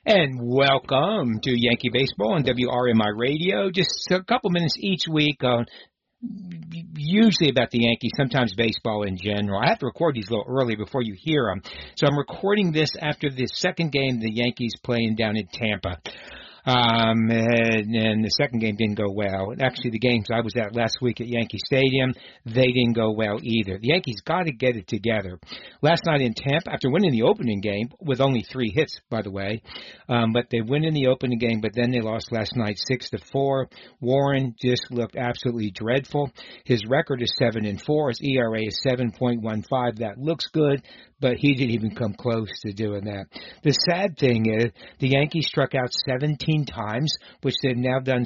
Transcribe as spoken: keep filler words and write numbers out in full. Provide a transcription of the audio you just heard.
And welcome to Yankee Baseball on W R M I Radio. Just a couple minutes each week on usually about the Yankees, sometimes baseball in general. I have to record these a little early before you hear them. So I'm recording this after the second game the Yankees playing down in Tampa. Um, and, and the second game didn't go well. Actually, the games I was at last week at Yankee Stadium, they didn't go well either. The Yankees got to get it together. Last night in Tampa, after winning the opening game, with only three hits, by the way, um, but they win in the opening game, but then they lost last night six to four. Warren just looked absolutely dreadful. His record is seven and four. His E R A is seven point one five. That looks good, but he didn't even come close to doing that. The sad thing is the Yankees struck out seventeen times, which they've now done